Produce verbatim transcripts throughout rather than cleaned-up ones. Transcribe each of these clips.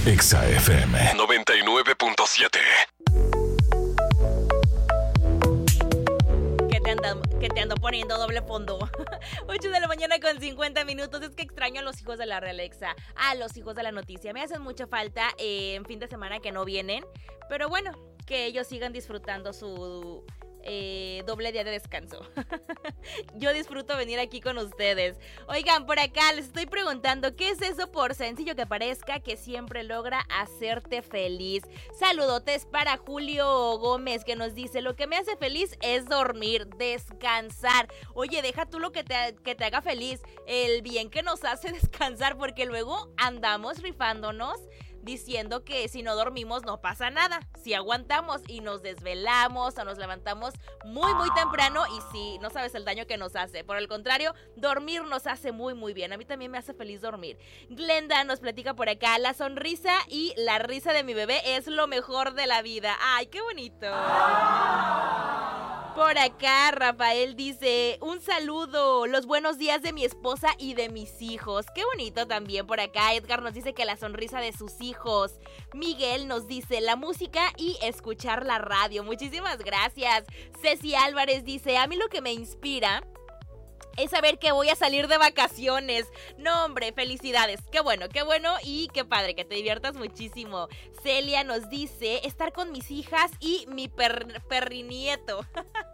Exa F M noventa y nueve punto siete. Que te ando, que te ando poniendo doble fondo. ocho de la mañana con cincuenta minutos. Es que extraño a los hijos de la Realexa, a los hijos de la noticia. Me hacen mucha falta eh, en fin de semana que no vienen. Pero bueno, que ellos sigan disfrutando su... Eh, doble día de descanso. Yo disfruto venir aquí con ustedes. Oigan, por acá les estoy preguntando, ¿qué es eso por sencillo que parezca que siempre logra hacerte feliz? Saludotes para Julio Gómez, que nos dice: lo que me hace feliz es dormir, descansar. Oye, deja tú lo que te, que te haga feliz, el bien que nos hace descansar, porque luego andamos rifándonos diciendo que si no dormimos no pasa nada, si aguantamos y nos desvelamos o nos levantamos muy muy temprano y sí, no sabes el daño que nos hace. Por el contrario, dormir nos hace muy muy bien. A mí también me hace feliz dormir. Glenda nos platica por acá: la sonrisa y la risa de mi bebé es lo mejor de la vida. ¡Ay, qué bonito! Por acá Rafael dice: un saludo, los buenos días de mi esposa y de mis hijos. Qué bonito también. Por acá Edgar nos dice que la sonrisa de sus hijos. Miguel nos dice: la música y escuchar la radio. Muchísimas gracias. Ceci Álvarez dice: a mí lo que me inspira es saber que voy a salir de vacaciones. No, hombre, felicidades. Qué bueno, qué bueno y qué padre, que te diviertas muchísimo. Celia nos dice: estar con mis hijas y mi per- perrinieto.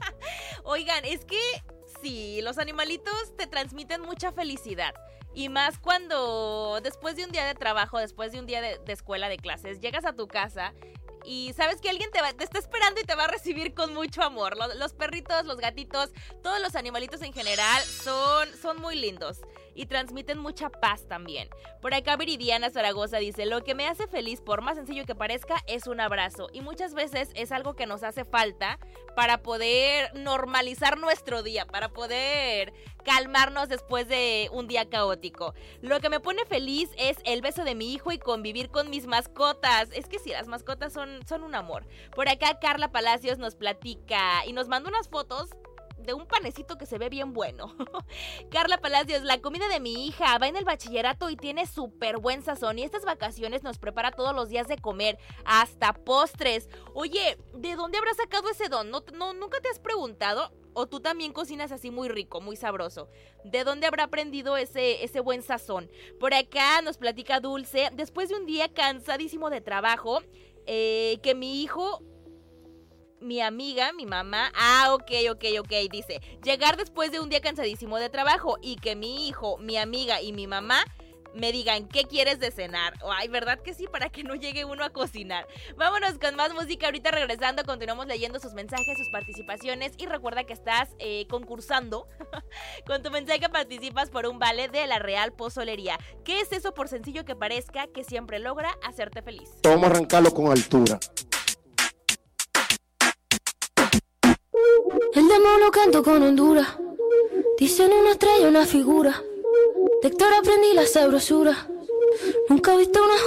Oigan, es que sí, los animalitos te transmiten mucha felicidad. Y más cuando después de un día de trabajo, después de un día de, de escuela, de clases, llegas a tu casa y sabes que alguien te, va, te está esperando y te va a recibir con mucho amor. Los, los perritos, los gatitos, todos los animalitos en general son, son muy lindos y transmiten mucha paz también. Por acá Viridiana Zaragoza dice: lo que me hace feliz, por más sencillo que parezca, es un abrazo. Y muchas veces es algo que nos hace falta para poder normalizar nuestro día, para poder calmarnos después de un día caótico. Lo que me pone feliz es el beso de mi hijo y convivir con mis mascotas. Es que sí, las mascotas son, son un amor. Por acá Carla Palacios nos platica y nos manda unas fotos de un panecito que se ve bien bueno. Carla Palacios: la comida de mi hija va en el bachillerato y tiene súper buen sazón, y estas vacaciones nos prepara todos los días de comer, hasta postres. Oye, ¿de dónde habrás sacado ese don? ¿No, no, ¿Nunca te has preguntado? ¿O tú también cocinas así muy rico, muy sabroso? ¿De dónde habrá aprendido ese, ese buen sazón? Por acá nos platica Dulce: después de un día cansadísimo de trabajo, eh, que mi hijo... mi amiga, mi mamá, ah, ok, ok, ok, dice: llegar después de un día cansadísimo de trabajo y que mi hijo, mi amiga y mi mamá me digan: ¿qué quieres de cenar? Ay, ¿verdad que sí? Para que no llegue uno a cocinar. Vámonos con más música. Ahorita regresando continuamos leyendo sus mensajes, sus participaciones, y recuerda que estás eh, concursando. Con tu mensaje participas por un vale de la Real Pozolería. ¿Qué es eso, por sencillo que parezca, que siempre logra hacerte feliz? Vamos a arrancarlo con altura. El demo lo canto con Honduras. Dicen una estrella, una figura. De Héctor aprendí la sabrosura. Nunca he visto una